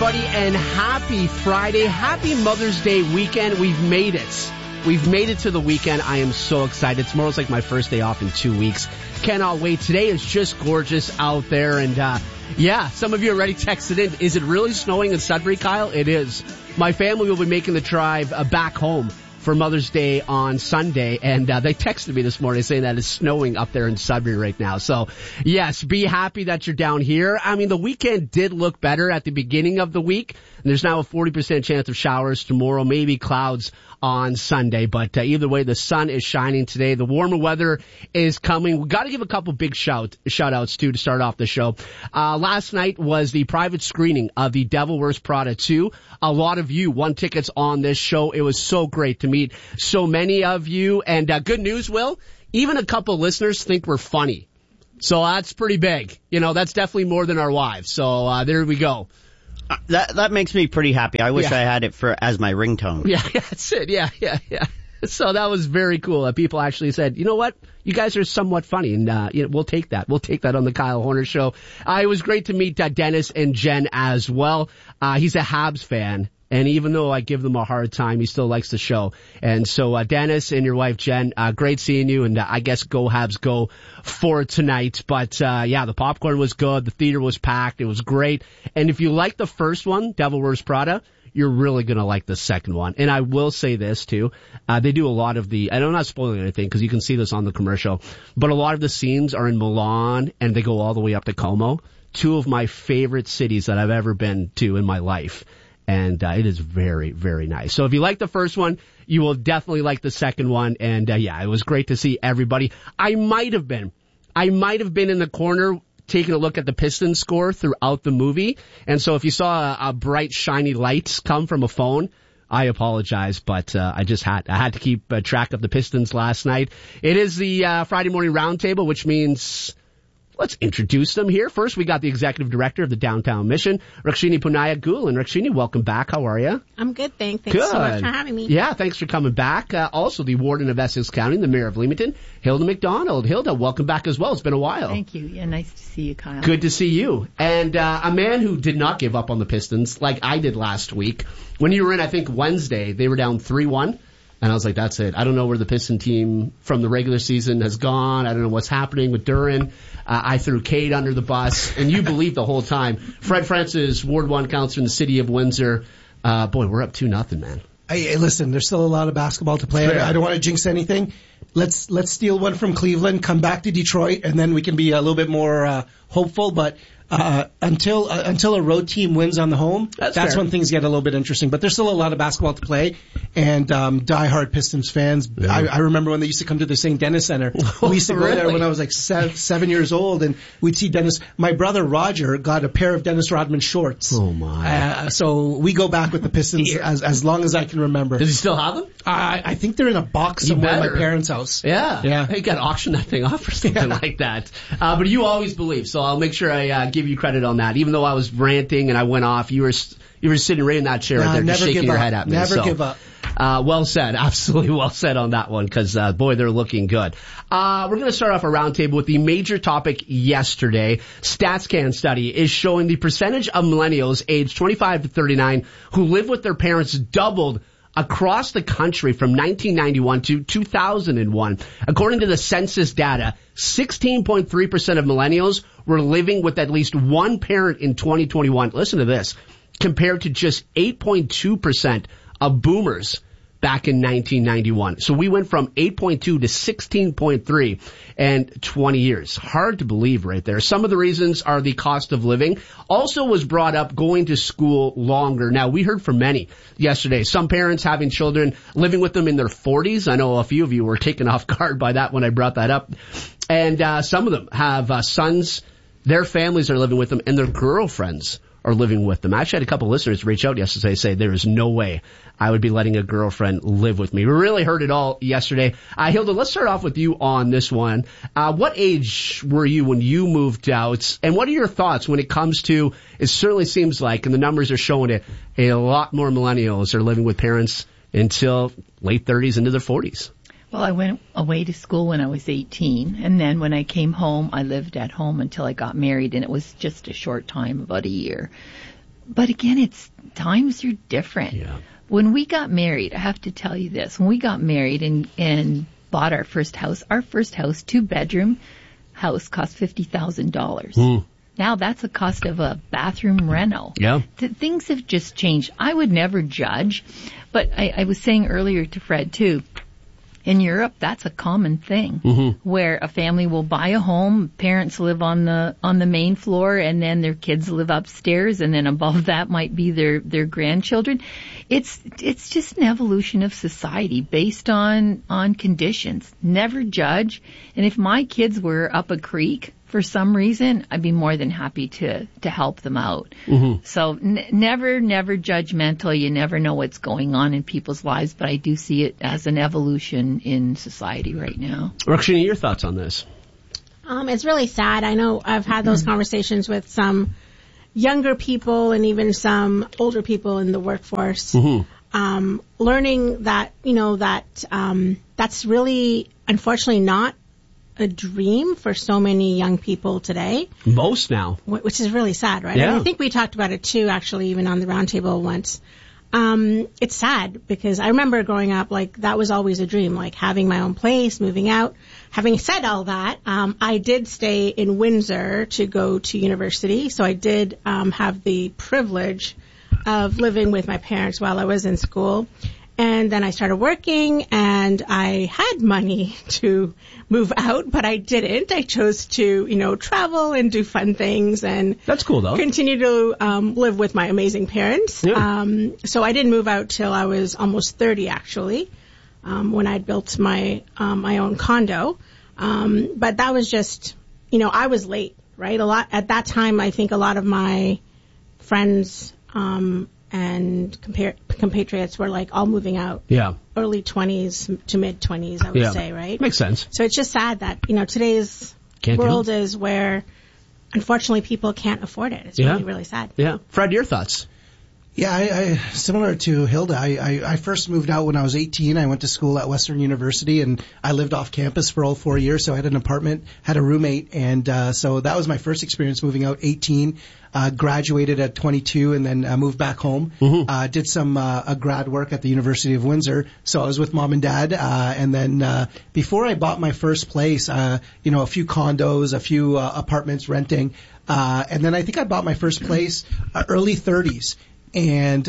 everybody, and happy Friday. Happy Mother's Day weekend. We've made it. We've made it to the weekend. I am so excited. Tomorrow's like my first day off in 2 weeks. Cannot wait. Today is just gorgeous out there. And, yeah, some of you already texted in. Is it really snowing in Sudbury, Kyle? It is. My family will be making the drive back home for Mother's Day on Sunday, and they texted me this morning saying that it's snowing up there in Sudbury right now. So, yes, be happy that you're down here. I mean, the weekend did look better at the beginning of the week, and there's now a 40% chance of showers tomorrow, maybe clouds on Sunday, but either way, the sun is shining today. The warmer weather is coming. We got to give a couple big shout outs too to start off the show. Last night was the private screening of The Devil Wears Prada 2. A lot of you won tickets on this show. It was so great to meet so many of you, and good news, Will, even a couple listeners think we're funny. So that's pretty big. You know, that's definitely more than our wives. So there we go. That makes me pretty happy. I wish I had it as my ringtone. Yeah, that's it. Yeah. So that was very cool. People actually said, you know what? You guys are somewhat funny, and we'll take that. We'll take that on the Kyle Horner Show. It was great to meet Dennis and Jen as well. He's a Habs fan. And even though I give them a hard time, he still likes the show. And so, Dennis and your wife, Jen, great seeing you. And I guess go Habs go for tonight. But, yeah, the popcorn was good. The theater was packed. It was great. And if you like the first one, Devil Wears Prada, you're really going to like the second one. And I will say this, too. They do a lot of and I'm not spoiling anything because you can see this on the commercial, but a lot of the scenes are in Milan and they go all the way up to Como. Two of my favorite cities that I've ever been to in my life. And it is very, very nice. So if you like the first one, you will definitely like the second one. And yeah, it was great to see everybody. I might have been in the corner taking a look at the Pistons score throughout the movie. And so if you saw a bright, shiny lights come from a phone, I apologize, but I had to keep track of the Pistons last night. It is the Friday morning roundtable, which means let's introduce them here. First, we got the executive director of the Downtown Mission, Rakshini Punaya-Gul. And Rakshini, welcome back. How are you? I'm good, thanks. Thanks so much for having me. Yeah, thanks for coming back. Also, the warden of Essex County, the mayor of Leamington, Hilda McDonald. Hilda, welcome back as well. It's been a while. Thank you. Yeah, nice to see you, Kyle. Good to see you. And a man who did not give up on the Pistons like I did last week. When you were in, I think, Wednesday, they were down 3-1. And I was like, that's it. I don't know where the Piston team from the regular season has gone. I don't know what's happening with Duran. I threw Cade under the bus. And you believed the whole time. Fred Francis, Ward 1 counselor in the city of Windsor. Boy, we're up 2-0, man. Hey, listen, there's still a lot of basketball to play. I don't want to jinx anything. Let's steal one from Cleveland, come back to Detroit, and then we can be a little bit more hopeful. But until a road team wins on the home, that's when things get a little bit interesting. But there's still a lot of basketball to play, and diehard Pistons fans. Yeah. I remember when they used to come to the St. Dennis Center. We used to go there when I was like 7 years old, and we'd see Dennis. My brother Roger got a pair of Dennis Rodman shorts. Oh my! So we go back with the Pistons as long as I can remember. Does he still have them? I think they're in a box somewhere at my parents' house. Yeah. Hey, you got to auction that thing off or something like that. But you always believe, so I'll make sure I give you credit on that. Even though I was ranting and I went off, you were sitting right in that chair right there, just shaking your head at me. Never give up. Well said. Absolutely well said on that one, because, boy, they're looking good. We're going to start off a roundtable with the major topic yesterday. StatsCan study is showing the percentage of millennials aged 25 to 39 who live with their parents doubled across the country from 1991 to 2001. According to the census data, 16.3% of millennials were living with at least one parent in 2021. Listen to this. Compared to just 8.2% of boomers back in 1991. So we went from 8.2 to 16.3 in 20 years. Hard to believe right there. Some of the reasons are the cost of living. Also was brought up going to school longer. Now, we heard from many yesterday. Some parents having children living with them in their 40s. I know a few of you were taken off guard by that when I brought that up. And some of them have sons. Their families are living with them, and their girlfriends are living with them. I actually had a couple listeners reach out yesterday say there is no way I would be letting a girlfriend live with me. We really heard it all yesterday. Hilda, let's start off with you on this one. What age were you when you moved out? And what are your thoughts when it comes to, it certainly seems like, and the numbers are showing it, a lot more millennials are living with parents until late 30s into their 40s. Well, I went away to school when I was 18, and then when I came home, I lived at home until I got married, and it was just a short time, about a year. But again, times are different. Yeah. When we got married, I have to tell you this, when we got married and bought our first house, 2-bedroom house cost $50,000. Now that's the cost of a bathroom reno. Yeah. Things have just changed. I would never judge, but I was saying earlier to Fred too, in Europe, that's a common thing where a family will buy a home, parents live on the main floor, and then their kids live upstairs, and then above that might be their grandchildren. It's just an evolution of society based on conditions. Never judge. And if my kids were up a creek for some reason, I'd be more than happy to help them out. So never judgmental. You never know what's going on in people's lives, but I do see it as an evolution in society right now. Rakshini, your thoughts on this? It's really sad. I know I've had those conversations with some younger people and even some older people in the workforce. Learning that, that's really, unfortunately, not a dream for so many young people today. Most now. Which is really sad, right? Yeah. And I think we talked about it too, actually, even on the roundtable once. It's sad because I remember growing up, that was always a dream, having my own place, moving out. Having said all that, I did stay in Windsor to go to university, so I did have the privilege of living with my parents while I was in school. And then I started working, and I had money to move out, but I didn't. I chose to, travel and do fun things, and that's cool though. Continue to live with my amazing parents. Yeah. So I didn't move out till I was almost 30, actually, when I'd built my own condo. But that was just, I was late, right? At that time, I think a lot of my friends and compatriots were all moving out. Yeah. Early 20s to mid 20s, I would say, right? Makes sense. So it's just sad that, today's world is where, unfortunately, people can't afford it. It's really, really sad. Yeah. Fred, your thoughts? Yeah, I similar to Hilda, I first moved out when I was 18. I went to school at Western University, and I lived off campus for all 4 years. So I had an apartment, had a roommate, and so that was my first experience moving out 18. Graduated at 22 and then moved back home. Did some grad work at the University of Windsor. So I was with mom and dad. And then before I bought my first place, a few condos, a few apartments renting. And then I think I bought my first place early 30s. And,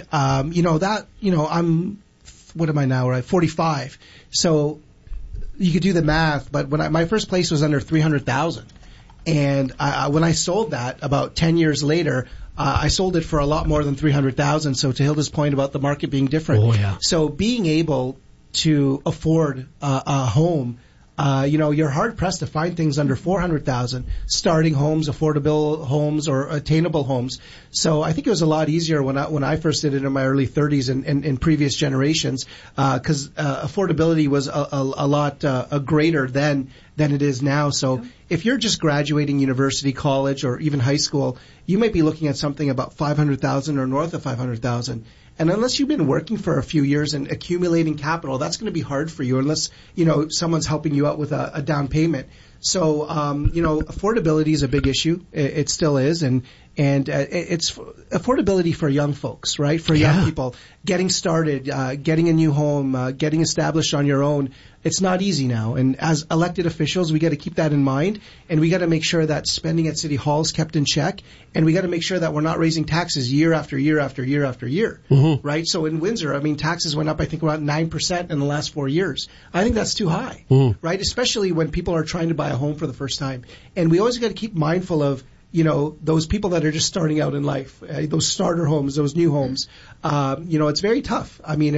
what am I now, right? 45. So you could do the math, but when my first place was under 300,000. And when I sold that about 10 years later, I sold it for a lot more than 300,000. So to Hilda's point about the market being different. So being able to afford a home, you're hard pressed to find things under 400,000, starting homes, affordable homes, or attainable homes. So I think it was a lot easier when I first did it in my early 30s and in previous generations, because affordability was a lot greater then than it is now. So if you're just graduating university, college, or even high school, you might be looking at something about 500,000 or north of 500,000. And unless you've been working for a few years and accumulating capital, that's going to be hard for you unless, someone's helping you out with a down payment. So, affordability is a big issue. It still is. And it's affordability for young folks, right? For young people, getting started, getting a new home, getting established on your own. It's not easy now. And as elected officials, we got to keep that in mind. And we got to make sure that spending at City Hall is kept in check. And we got to make sure that we're not raising taxes year after year after year after year. Right? So in Windsor, taxes went up, I think, about 9% in the last 4 years. I think that's too high, right? Especially when people are trying to buy a home for the first time. And we always got to keep mindful of, those people that are just starting out in life, those starter homes, those new homes. It's very tough.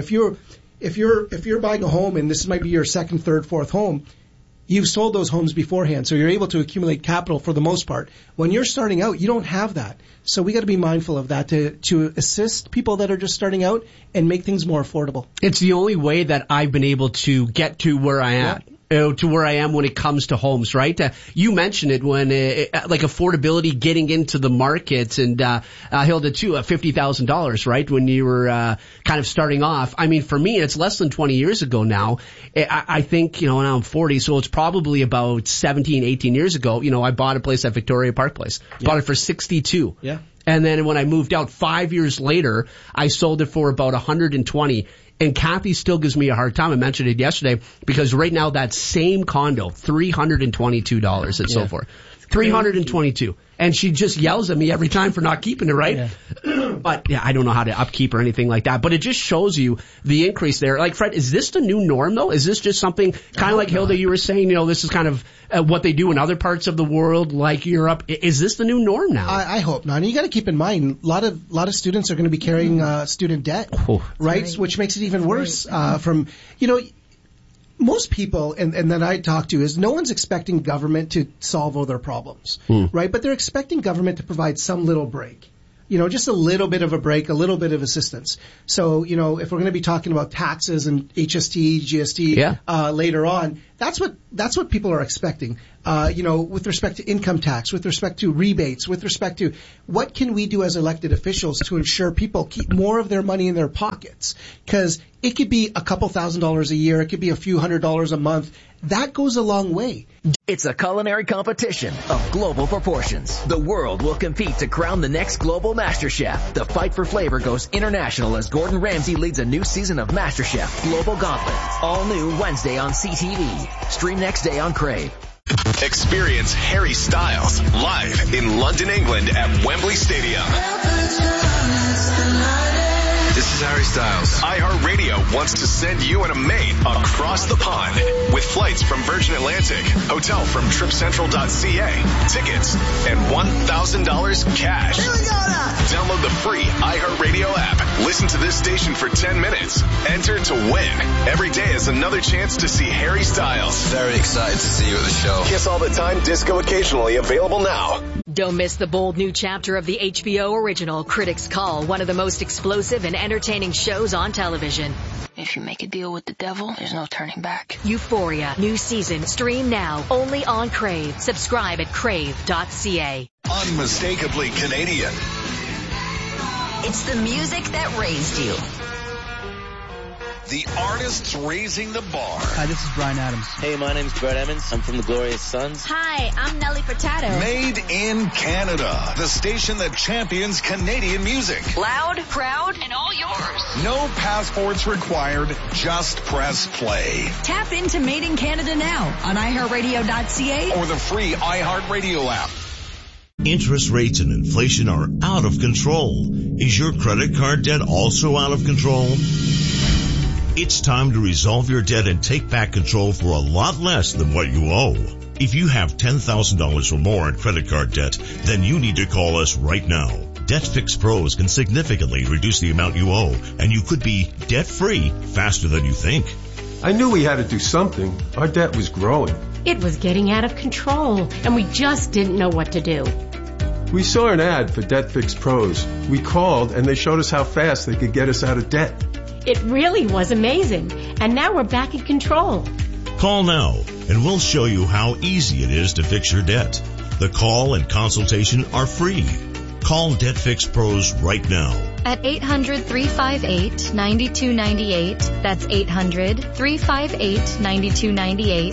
If you're buying a home and this might be your second, third, fourth home, you've sold those homes beforehand, so you're able to accumulate capital for the most part. When you're starting out, you don't have that. So we got to be mindful of that to assist people that are just starting out and make things more affordable. It's the only way that I've been able to get to where I am. To where I am when it comes to homes, right? You mentioned it when, affordability getting into the markets, and Hilda too, $50,000, right? When you were kind of starting off. For me, it's less than 20 years ago now. I think, now I'm 40, so it's probably about 17, 18 years ago. I bought a place at Victoria Park Place. Bought it for $62. Yeah. And then when I moved out 5 years later, I sold it for about $120. And Kathy still gives me a hard time. I mentioned it yesterday because right now that same condo, $322 it's sold for. $322. And she just yells at me every time for not keeping it, right? Yeah. But yeah, I don't know how to upkeep or anything like that. But it just shows you the increase there. Like, Fred, is this the new norm though? Is this just something kind of like Hilda, you were saying, this is kind of what they do in other parts of the world, like Europe? Is this the new norm now? I hope not. And you got to keep in mind, a lot of students are going to be carrying student debt, right? Which makes it even worse. Most people, and that I talk to, is no one's expecting government to solve all their problems, right? But they're expecting government to provide some little break. Just a little bit of a break, a little bit of assistance. So, if we're going to be talking about taxes and HST, GST, later on, that's what people are expecting. With respect to income tax, with respect to rebates, with respect to what can we do as elected officials to ensure people keep more of their money in their pockets? Because it could be a couple $1,000s a year. It could be a few $100s a month. That goes a long way. It's a culinary competition of global proportions. The world will compete to crown the next global MasterChef. The fight for flavor goes international as Gordon Ramsay leads a new season of MasterChef Global Gauntlet. All new Wednesday on CTV. Stream next day on Crave. Experience Harry Styles live in London, England at Wembley Stadium. This is Harry Styles. iHeartRadio wants to send you and a mate across the pond with flights from Virgin Atlantic, hotel from TripCentral.ca, tickets, and $1,000 cash. Download the free iHeartRadio app. Listen to this station for 10 minutes. Enter to win. Every day is another chance to see Harry Styles. Very excited to see you at the show. Kiss All the Time Disco occasionally available now. Don't miss the bold new chapter of the HBO original Critics Call, one of the most explosive and entertaining shows on television. If you make a deal with the devil, there's no turning back. Euphoria, new season, stream now, only on Crave. Subscribe at crave.ca. Unmistakably Canadian. It's the music that raised you. The artists raising the bar. Hi, this is Bryan Adams. Hey, my name's Brett Emmons. I'm from the Glorious Sons. Hi, I'm Nelly Furtado. Made in Canada. The station that champions Canadian music. Loud, proud, and all yours. No passports required. Just press play. Tap into Made in Canada now on iHeartRadio.ca or the free iHeartRadio app. Interest rates and inflation are out of control. Is your credit card debt also out of control? It's time to resolve your debt and take back control for a lot less than what you owe. If you have $10,000 or more in credit card debt, then you need to call us right now. DebtFix Pros can significantly reduce the amount you owe, and you could be debt-free faster than you think. I knew we had to do something. Our debt was growing. It was getting out of control, and we just didn't know what to do. We saw an ad for DebtFix Pros. We called, and they showed us how fast they could get us out of debt. It really was amazing, and now we're back in control. Call now, and we'll show you how easy it is to fix your debt. The call and consultation are free. Call DebtFix Pros right now. At 800-358-9298. That's 800-358-9298.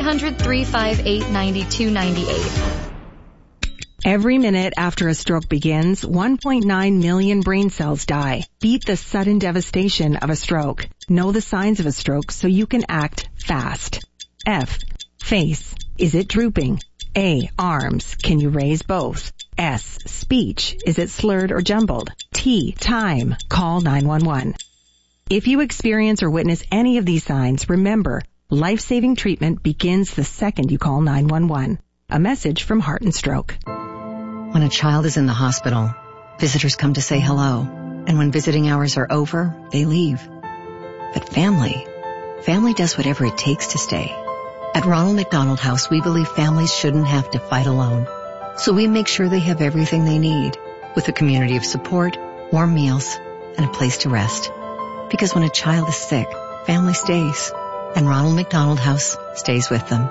800-358-9298. Every minute after a stroke begins, 1.9 million brain cells die. Beat the sudden devastation of a stroke. Know the signs of a stroke so you can act fast. F. Face. Is it drooping? A. Arms. Can you raise both? S. Speech. Is it slurred or jumbled? T. Time. Call 911. If you experience or witness any of these signs, remember, life-saving treatment begins the second you call 911. A message from Heart and Stroke. When a child is in the hospital, visitors come to say hello. And when visiting hours are over, they leave. But family does whatever it takes to stay. At Ronald McDonald House, we believe families shouldn't have to fight alone. So we make sure they have everything they need, with a community of support, warm meals, and a place to rest. Because when a child is sick, family stays. And Ronald McDonald House stays with them.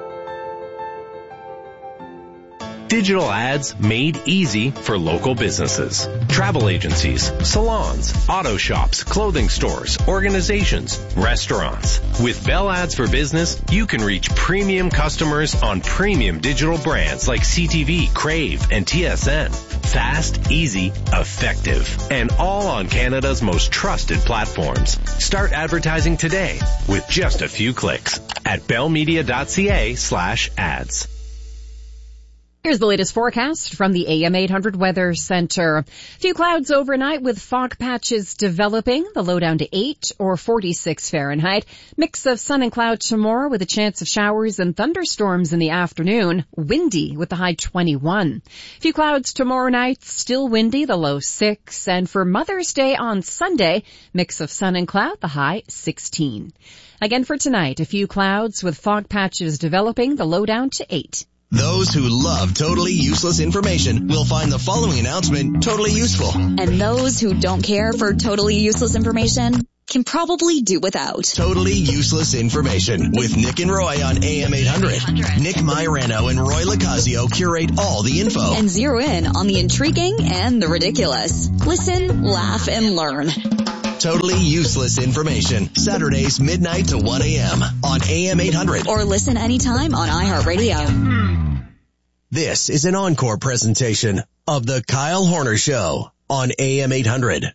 Digital ads made easy for local businesses. Travel agencies, salons, auto shops, clothing stores, organizations, restaurants. With Bell Ads for Business, you can reach premium customers on premium digital brands like CTV, Crave, and TSN. Fast, easy, effective. And all on Canada's most trusted platforms. Start advertising today with just a few clicks at bellmedia.ca/ads. Here's the latest forecast from the AM 800 Weather Center. Few clouds overnight with fog patches developing. The low down to 8 or 46 Fahrenheit. Mix of sun and cloud tomorrow with a chance of showers and thunderstorms in the afternoon. Windy with the high 21. Few clouds tomorrow night. Still windy, the low 6. And for Mother's Day on Sunday, mix of sun and cloud, the high 16. Again for tonight, a few clouds with fog patches developing. The low down to 8. Those who love totally useless information will find the following announcement totally useful. And those who don't care for totally useless information can probably do without. Totally useless information with Nick and Roy on AM 800. Nick Mairano and Roy Lacazio curate all the info. And zero in on the intriguing and the ridiculous. Listen, laugh, and learn. Totally useless information. Saturdays midnight to 1 a.m. on AM 800. Or listen anytime on iHeartRadio. This is an encore presentation of The Kyle Horner Show on AM 800.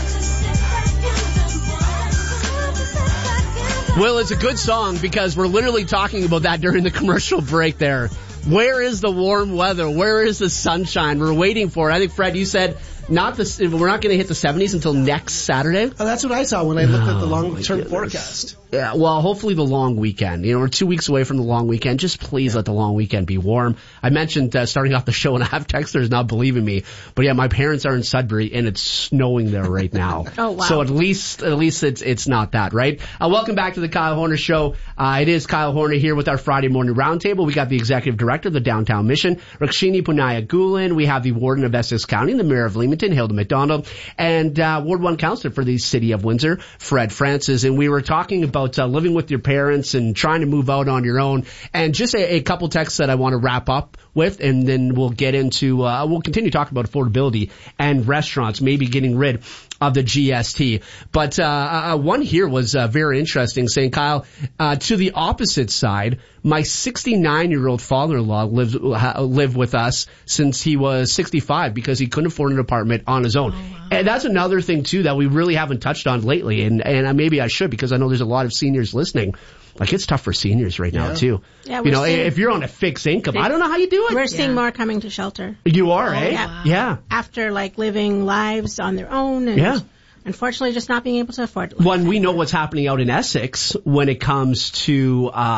Well, it's a good song because we're literally talking about that during the commercial break there. Where is the warm weather? Where is the sunshine? We're waiting for it. I think, Fred, you said we're not going to hit the 70s until next Saturday. Oh, that's what I saw when I looked at the long-term forecast. Yeah, well, hopefully the long weekend. We're 2 weeks away from the long weekend. Just please let the long weekend be warm. I mentioned starting off the show, and I have texters not believing me. But yeah, my parents are in Sudbury, and it's snowing there right now. Oh, wow. So at least it's not that, right? Welcome back to the Kyle Horner Show. It is Kyle Horner here with our Friday morning roundtable. We got the executive director of the Downtown Mission, Rakshini Punaya-Gulen. We have the warden of Essex County, the mayor of Leamington, Hilda McDonald, and Ward 1 councillor for the city of Windsor, Fred Francis. And we were talking about living with your parents and trying to move out on your own. And just a couple texts that I want to wrap up with, and then we'll get into, we'll continue talking about affordability and restaurants, maybe getting rid of the GST. But one here was very interesting, saying, Kyle, to the opposite side, my 69-year-old father-in-law lived with us since he was 65 because he couldn't afford an apartment on his own. Oh, wow. And that's another thing, too, that we really haven't touched on lately. And maybe I should, because I know there's a lot of seniors listening. Like, it's tough for seniors right now, too. Yeah, if you're on a fixed income, I don't know how you do it. We're seeing more coming to shelter. You are, eh? Yeah. Wow. Yeah. After, living lives on their own and unfortunately just not being able to afford it. When we know what's happening out in Essex when it comes to, a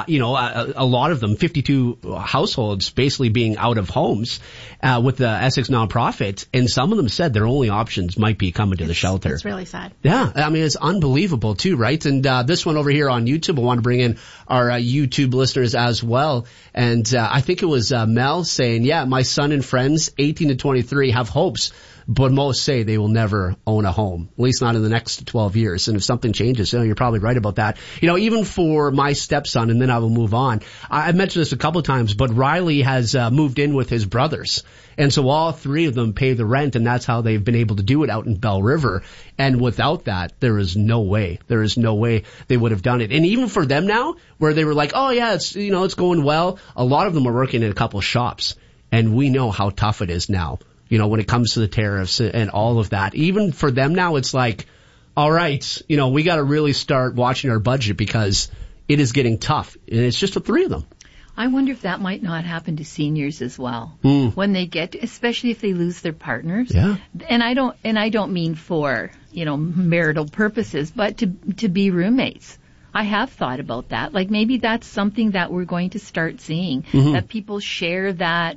lot of them, 52 households basically being out of homes with the Essex nonprofit, and some of them said their only options might be coming to the shelter. It's really sad. Yeah, I mean, it's unbelievable too, right? And this one over here on YouTube, I want to bring in our YouTube listeners as well. And I think it was Mel saying, yeah, my son and friends, 18 to 23, have hopes, but most say they will never own a home, at least not in the next 12 years. And if something changes, you're probably right about that. Even for my stepson, and then I will move on. I've mentioned this a couple of times, but Riley has moved in with his brothers. And so all three of them pay the rent, and that's how they've been able to do it out in Bell River. And without that, there is no way they would have done it. And even for them now, where they were like, oh yeah, it's going well, a lot of them are working in a couple of shops. And we know how tough it is now. When it comes to the tariffs and all of that. Even for them now, it's like, all right, we got to really start watching our budget because it is getting tough. And it's just the three of them. I wonder if that might not happen to seniors as well. When they especially if they lose their partners. Yeah. And I don't mean for, marital purposes, but to be roommates. I have thought about that. Like maybe that's something that we're going to start seeing, that people share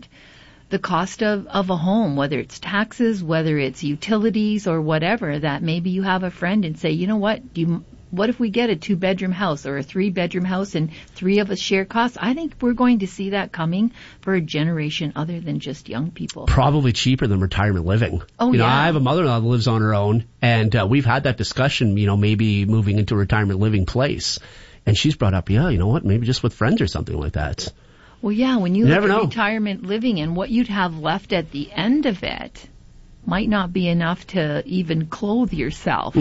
the cost of a home, whether it's taxes, whether it's utilities or whatever, that maybe you have a friend and say, you know what, what if we get a 2-bedroom house or a 3-bedroom house and 3 of us share costs? I think we're going to see that coming for a generation other than just young people. Probably cheaper than retirement living. Oh, yeah. I have a mother-in-law that lives on her own, and we've had that discussion, maybe moving into a retirement living place. And she's brought up, maybe just with friends or something like that. Well, yeah, when you look at retirement living and what you'd have left at the end of it might not be enough to even clothe yourself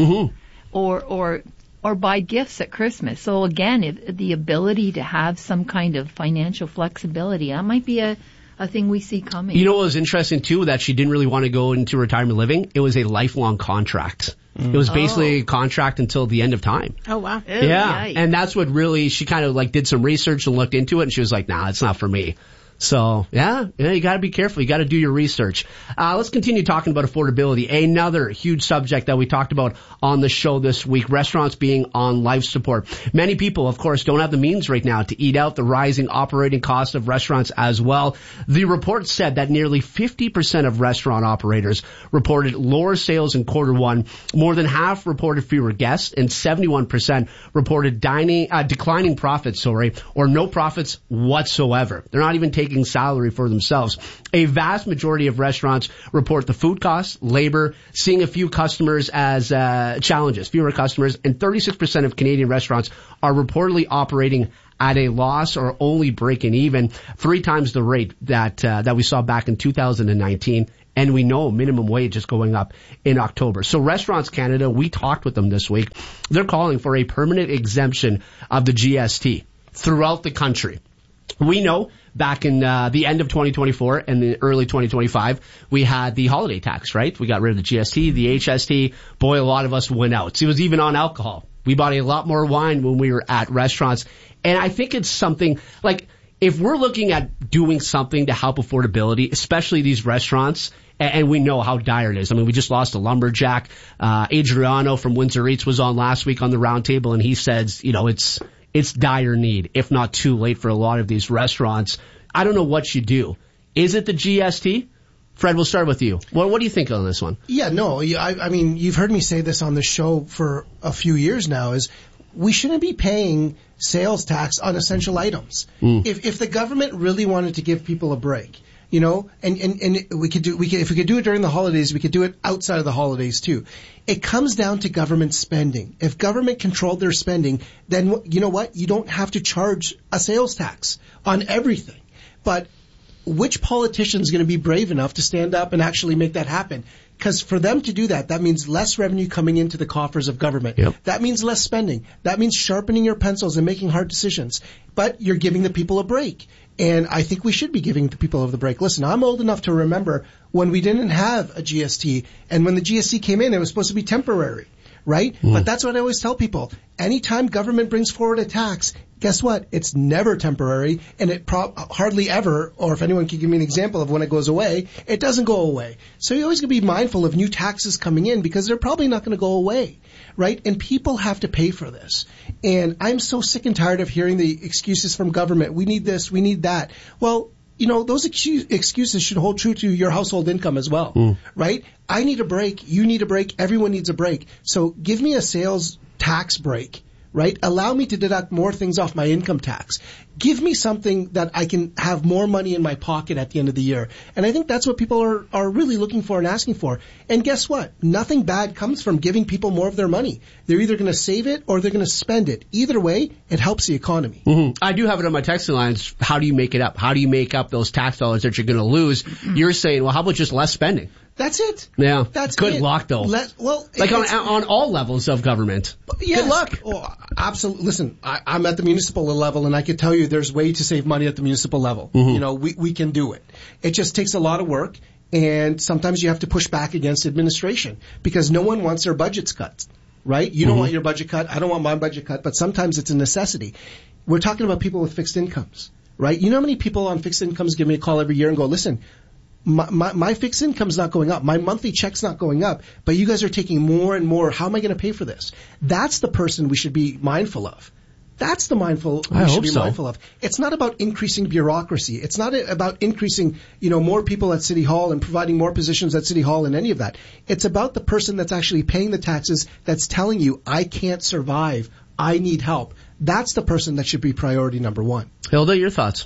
or buy gifts at Christmas. So again, the ability to have some kind of financial flexibility, that might be a a thing we see coming. You know what was interesting too? That she didn't really want to go into retirement living. It was a lifelong contract. It was basically a contract until the end of time. Oh, wow. Yeah. And that's what really, she kind of like did some research and looked into it, and she was like, nah, it's not for me. So, yeah, you gotta be careful. You gotta do your research. Let's continue talking about affordability. Another huge subject that we talked about on the show this week, restaurants being on life support. Many people, of course, don't have the means right now to eat out, the rising operating cost of restaurants as well. The report said that nearly 50% of restaurant operators reported lower sales in quarter one. More than half reported fewer guests, and 71% reported declining profits, or no profits whatsoever. They're not even taking salary for themselves. A vast majority of restaurants report the food costs, labor, seeing a few customers as challenges, fewer customers, and 36% of Canadian restaurants are reportedly operating at a loss or only breaking even, 3 times the rate that we saw back in 2019. And we know minimum wage is going up in October. So Restaurants Canada, we talked with them this week. They're calling for a permanent exemption of the GST throughout the country. We know back in the end of 2024 and the early 2025, we had the holiday tax, right? We got rid of the GST, the HST. Boy, a lot of us went out. So it was even on alcohol. We bought a lot more wine when we were at restaurants. And I think it's something like, if we're looking at doing something to help affordability, especially these restaurants, and we know how dire it is. I mean, we just lost a lumberjack. Adriano from Windsor Eats was on last week on the roundtable, and he says, it's dire need, if not too late for a lot of these restaurants. I don't know what you do. Is it the GST? Fred, we'll start with you. What do you think on this one? Yeah, no, I mean, you've heard me say this on the show for a few years now, is we shouldn't be paying sales tax on essential items. If the government really wanted to give people a break, and if we could do it during the holidays, we could do it outside of the holidays too. It comes down to government spending. If government controlled their spending, then you know what? You don't have to charge a sales tax on everything. But which politician is going to be brave enough to stand up and actually make that happen? Because for them to do that, that means less revenue coming into the coffers of government. Yep. That means less spending. That means sharpening your pencils and making hard decisions. But you're giving the people a break. And I think we should be giving the people the break. Listen, I'm old enough to remember when we didn't have a GST, and when the GST came in, it was supposed to be temporary, right? But that's what I always tell people. Anytime government brings forward a tax, guess what? It's never temporary, and it hardly ever, or if anyone can give me an example of when it goes away, it doesn't go away. So you always got to be mindful of new taxes coming in, because they're probably not going to go away, right? And people have to pay for this. And I'm so sick and tired of hearing the excuses from government. We need this, we need that. Well, those excuses should hold true to your household income as well, right? I need a break. You need a break. Everyone needs a break. So give me a sales tax break, right? Allow me to deduct more things off my income tax. Give me something that I can have more money in my pocket at the end of the year. And I think that's what people are really looking for and asking for. And guess what? Nothing bad comes from giving people more of their money. They're either going to save it or they're going to spend it. Either way, it helps the economy. I do have it on my texting lines. How do you make it up? How do you make up those tax dollars that you're going to lose? You're saying, well, how about just less spending? That's it. Yeah. That's good it. luck, though. On all levels of government. Yes. Good luck. Oh, absolutely. Listen, I'm at the municipal level, and I can tell you there's way to save money at the municipal level. We can do it. It just takes a lot of work, and sometimes you have to push back against administration because no one wants their budgets cut, right? You don't want your budget cut. I don't want my budget cut, but sometimes it's a necessity. We're talking about people with fixed incomes, right? You know how many people on fixed incomes give me a call every year and go, listen, my fixed income's not going up. My monthly check's not going up, but you guys are taking more and more. How am I going to pay for this? That's the person we should be mindful of. That's the mindful of. It's not about increasing bureaucracy. It's not about increasing, more people at City Hall and providing more positions at City Hall and any of that. It's about the person that's actually paying the taxes that's telling you, I can't survive. I need help. That's the person that should be priority number one. Hilda, your thoughts?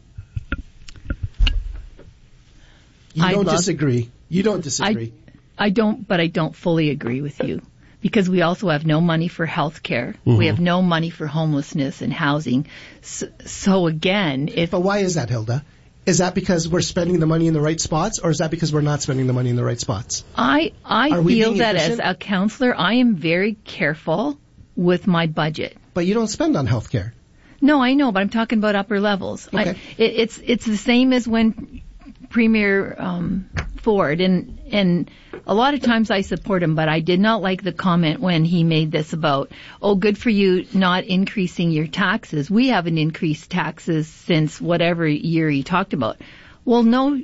You don't disagree. I don't, but I don't fully agree with you. Because we also have no money for health care. We have no money for homelessness and housing. So again, But why is that, Hilda? Is that because we're spending the money in the right spots, or is that because we're not spending the money in the right spots? I feel that as a counselor, I am very careful with my budget. But you don't spend on health care. No, I know, but I'm talking about upper levels. Okay. It's the same as when Premier Ford, and a lot of times I support him, but I did not like the comment when he made this about, oh, good for you not increasing your taxes. We haven't increased taxes since whatever year he talked about. Well, no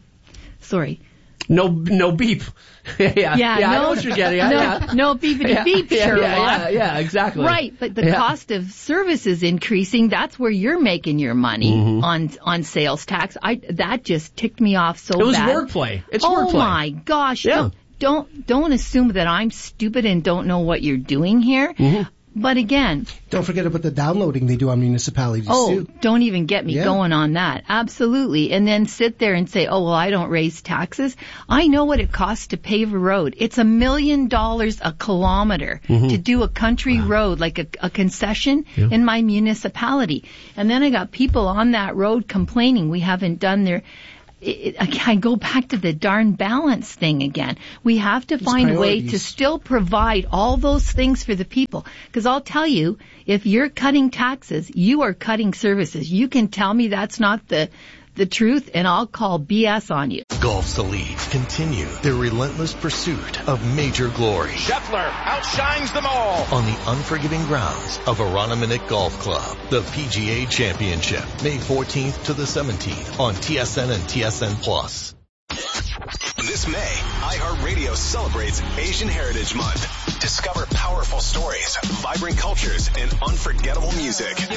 beep. yeah, I know what you're getting at. No beepity beep, Sherlock. Yeah, exactly. Right, but the cost of services increasing, that's where you're making your money on sales tax. That just ticked me off so bad. It was wordplay. It's wordplay. Oh my gosh. Yeah. Don't assume that I'm stupid and don't know what you're doing here. But again, don't forget about the downloading they do on municipalities too. Don't even get me going on that. Absolutely. And then sit there and say, oh, well, I don't raise taxes. I know what it costs to pave a road. It's $1 million a kilometer to do a country road, like a concession in my municipality. And then I got people on that road complaining we haven't done their... I go back to the darn balance thing again. We have to find a way to still provide all those things for the people. Because I'll tell you, if you're cutting taxes, you are cutting services. You can tell me that's not the truth, and I'll call BS on you. Golf's elite continue their relentless pursuit of major glory. Scheffler outshines them all on the unforgiving grounds of Aranaminuk Golf Club. The PGA Championship, May 14th to the 17th on TSN and TSN Plus. This May, iHeartRadio celebrates Asian Heritage Month. Discover powerful stories, vibrant cultures, and unforgettable music.